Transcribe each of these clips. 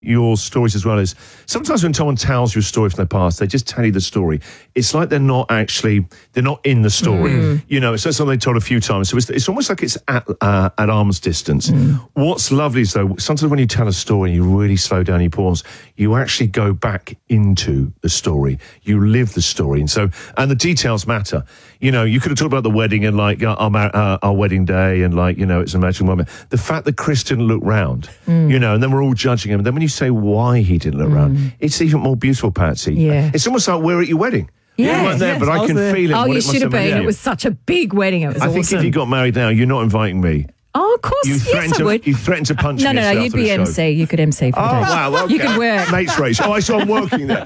your stories as well is sometimes when someone tells you a story from their past, they just tell you the story. It's like they're not in the story. You know, it's something they told a few times. So it's almost like it's at arm's distance. What's lovely is, though, sometimes when you tell a story and you really slow down, you pause, you actually go back into the story. You live the story. And the details matter. You know, you could have talked about the wedding and like our wedding day and like, you know, it's a magical moment. The fact that Chris didn't look round, you know, and then we're all judging him. And then when you say why he didn't look round, it's even more beautiful, Patsy. Yeah. It's almost like we're at your wedding. Yeah, you weren't there, but I can feel it. Oh, you should have been. It was such a big wedding. It was awesome. I think if you got married now, you're not inviting me. Oh, of course, yes, I would. You threatened to punch me. No, you'd be MC. You could MC for the day. Wow, okay. You could work. Mates race. Oh, I saw I'm working there.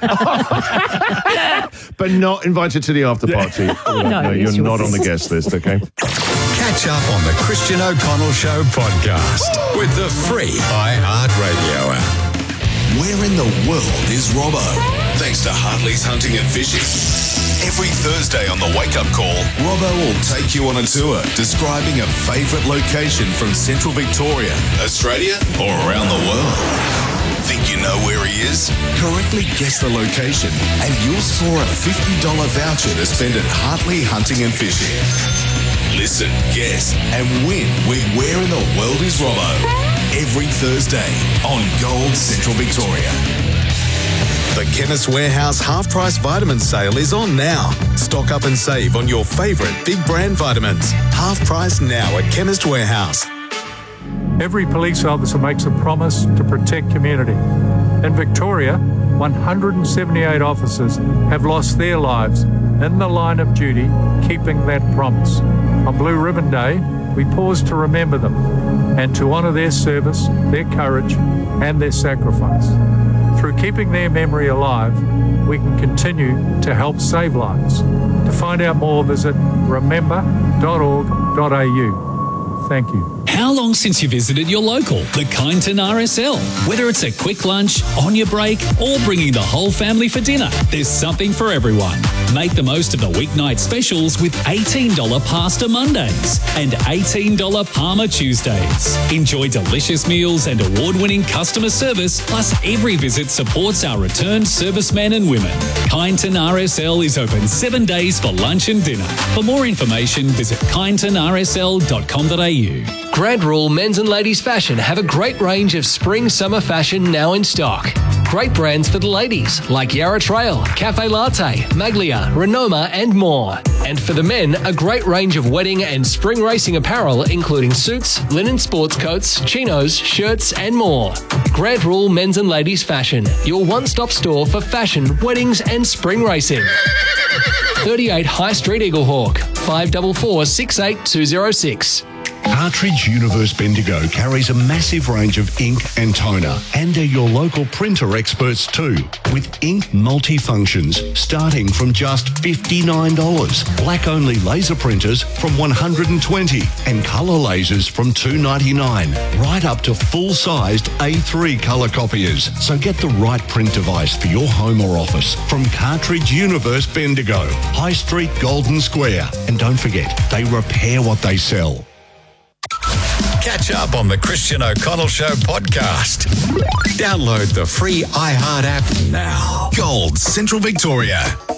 But not invited to the after party. No, you're not on the guest list, okay? Catch up on the Christian O'Connell Show podcast with the free iHeartRadio app. Where in the world is Robbo? Thanks to Hartley's Hunting and Fishing. Every Thursday on the Wake Up Call, Robbo will take you on a tour describing a favourite location from Central Victoria, Australia, or around the world. Think you know where he is? Correctly guess the location and you'll score a $50 voucher to spend at Hartley Hunting and Fishing. Listen, guess, and win with Where in the World is Robbo? Every Thursday on Gold Central Victoria. The Chemist Warehouse half-price vitamin sale is on now. Stock up and save on your favourite big brand vitamins. Half price now at Chemist Warehouse. Every police officer makes a promise to protect community. In Victoria, 178 officers have lost their lives in the line of duty, keeping that promise. On Blue Ribbon Day, we pause to remember them and to honour their service, their courage and their sacrifice. Through keeping their memory alive, we can continue to help save lives. To find out more, visit remember.org.au. Thank you. How long since you visited your local, the Kyneton RSL? Whether it's a quick lunch, on your break, or bringing the whole family for dinner, there's something for everyone. Make the most of the weeknight specials with $18 Pasta Mondays and $18 Parma Tuesdays. Enjoy delicious meals and award-winning customer service, plus every visit supports our returned servicemen and women. Kyneton RSL is open 7 days for lunch and dinner. For more information, visit kynetonrsl.com.au. Grant Rule Men's and Ladies Fashion have a great range of spring-summer fashion now in stock. Great brands for the ladies like Yarra Trail, Cafe Latte, Maglia, Renoma and more. And for the men, a great range of wedding and spring racing apparel including suits, linen sports coats, chinos, shirts and more. Grant Rule Men's and Ladies Fashion, your one-stop store for fashion, weddings and spring racing. 38 High Street Eaglehawk, 544 68206. Cartridge Universe Bendigo carries a massive range of ink and toner and are your local printer experts too, with ink multi-functions starting from just $59, black-only laser printers from $120 and colour lasers from $299, right up to full-sized A3 colour copiers. So get the right print device for your home or office from Cartridge Universe Bendigo, High Street Golden Square. And don't forget, they repair what they sell. Catch up on the Christian O'Connell Show podcast. Download the free iHeart app now. Gold Central Victoria.